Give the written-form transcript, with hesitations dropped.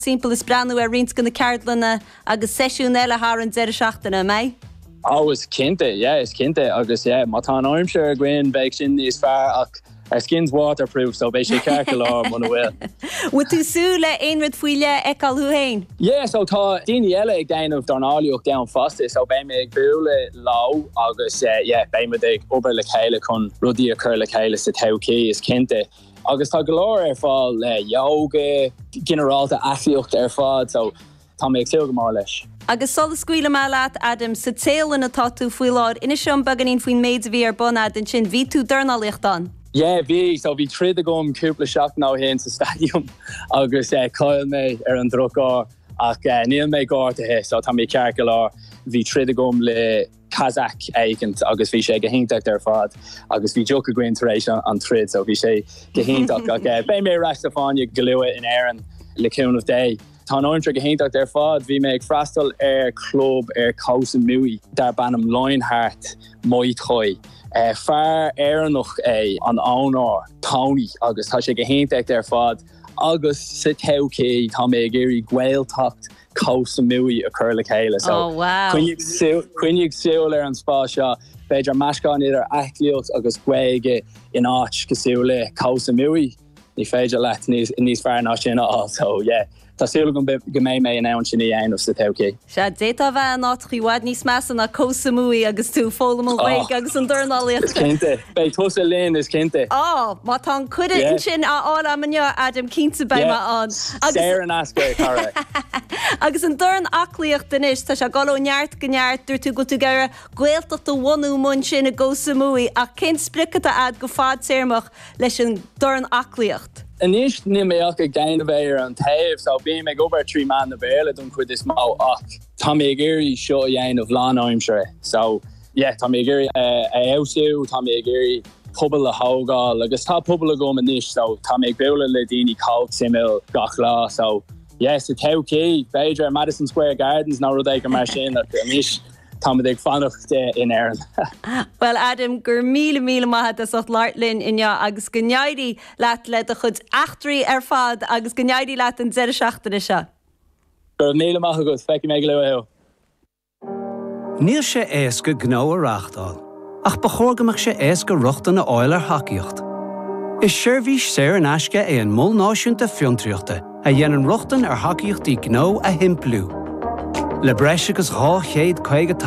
Simple is brand a rins gonna cardlana agus sesiún eile haar an 07 mei. Is kinte, is kinte agus matan armshire gwyn bake sin is far our skin's waterproof, so basically careful on the will. Would you sule einrid fuile ekal huhain? Yeah, so ta dini ele down of Darnaliok down faster, so by me bule low agus by me de over le hele kon rudi occur le hele sit how key is kinte. Agus tá galore fall yoga generalta athleocht fad, so tá me silga more leis. Agus sol squeal malat Adam sa tail in a tatu fuilor in a shum baganin fuin maids vi bonad and chin v2 Darnalicht on. Yeah, so we tried to go on couple shot now here into stadium. Agus Kyle me an drukar ach Neil me go to he, so tá me carcalar we tried to go le Kazakh agent agus vi sé gehintak der fad agus vi joke green duration on thread, so vi sé gehintak bei me Rastafania galua in Aaron le count of day. Tá ointre gehintak der fad vi me frastal club Cousin Mui dar banam Lionheart moi troi. Far noch an owner Tony agus tá sé gehintak der fad agus sit heuke tá me geri gweil tacht Cousin Mui occur le hele. So oh wow. Quinnig seal an spasha Bejar Mashkan either Athleocht agus gwege in arch Kasule Cousin Mui. Ni feja let in these far nach in all, so yeah. Tá seal gom gemé me an ounce in of sit heuke. Sha data va not chiwad ní smas na Cousin Mui agus tú folmal way agus an Darnalicht. Is kinte. Bei tosa lane is kinte. Oh, ma tan could it chin all amanya Adam Kinte by ma on. Sarah Nasker correct. Agus an Darn achliocht den is tá se galo neart gneart dur tú go tú gera gweiltocht do wonu mun sin a Cousin Mui a kin spriket ad go fad sermach leis an Darn achliocht. Anish ni me ach gain of air and tave, so being me over 3 man the vela don't quit this mau Tommy Gary show yain of Lan I'm sure. So yeah, Tommy Gary Elsu, Tommy Gary Pubble la Hoga, like top Pubble go manish, so Tommy Bula Ledini Colt Simil Gachla, so yes, it's how key Badger Madison Square Gardens now Rodega Machine that Anish Tommy fan of in Aaron. Well, Adam, gur mille maithe a sot Lartlin in ja agus gneidi laat le a chud 8 fad agus gneidi laat an 07 se. Gur mille maithe go feici me le heo. Níl sé éasca gná a rachtáil, ach bachorgamach sé éasca ruchtan na oilar hacíocht. Is seirbhís séir an aisce an mul náisiúnta fiontriachta a dhéanann ruchtan ar hacíochtaí gná a himplú. Le breis agus 250